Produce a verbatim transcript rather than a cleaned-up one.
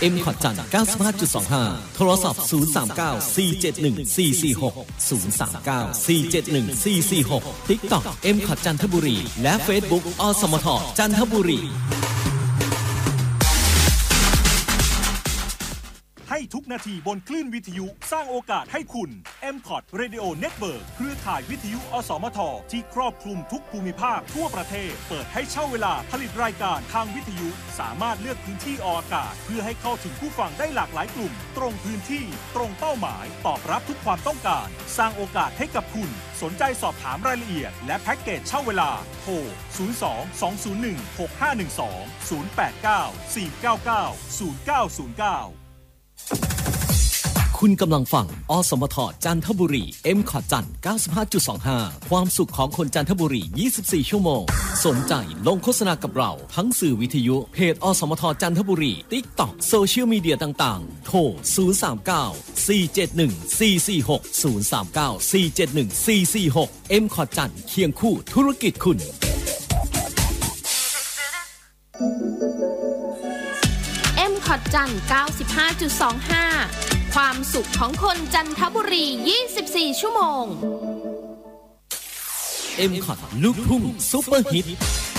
M ขอดจันทร์ เก้าสิบห้าจุดสองห้า โทรศัพท์ศูนย์ สาม เก้า สี่ เจ็ด หนึ่ง สี่ สี่ หก ศูนย์ สาม เก้า สี่ เจ็ด หนึ่ง สี่ สี่ หก TikTok M ขอดจันทบุรีและ Facebook อสมทจันทบุรีให้ทุกนาทีบนคลื่นวิทยุสร้างโอกาสให้คุณ เอ็ม คอท Radio Network เครือข่ายวิทยุอสมทที่ครอบคลุมทุกภูมิภาคทั่วประเทศเปิดให้เช่าเวลาผลิตรายการทางวิทยุสามารถเลือกพื้นที่ออกอากาศเพื่อให้เข้าถึงผู้ฟังได้หลากหลายกลุ่มตรงพื้นที่ตรงเป้าหมายตอบรับทุกความต้องการสร้างโอกาสให้กับคุณสนใจสอบถามรายละเอียดและแพ็กเกจเช่าเวลาโทรศูนย์ สอง สอง ศูนย์ หนึ่ง หก ห้า หนึ่ง สอง ศูนย์ แปด เก้า สี่ เก้า เก้า ศูนย์ เก้า ศูนย์ เก้าคุณกำลังฟังอสมทจันทบุรี M ขอดจันทร์ เก้าสิบห้าจุดสองห้า ความสุขของคนจันทบุรียี่สิบสี่ชั่วโมงสนใจลงโฆษณากับเราทั้งสื่อวิทยุเพจอสมทจันทบุรี TikTok โซเชียลมีเดียต่างๆโทรศูนย์ สาม เก้า สี่ เจ็ด หนึ่ง สี่ สี่ หก ศูนย์ สาม เก้า สี่ เจ็ด หนึ่ง สี่ สี่ หก M ขอดจันทร์เคียงคู่ธุรกิจคุณ M ขอดจันทร์ เก้าสิบห้าจุดสองห้า ความสุขของคนจันทบุรียี่สิบสี่ชั่วโมง M ขอดลูกทุ่งซุปเปอร์ฮิต